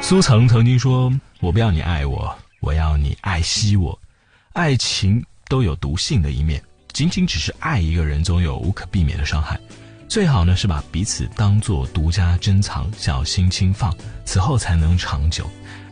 苏曾经说，我不要你爱我，我要你爱惜我。爱情都有毒性的一面，仅仅只是爱一个人总有无可避免的伤害，最好呢是把彼此当作独家珍藏，小心轻放，此后才能长久。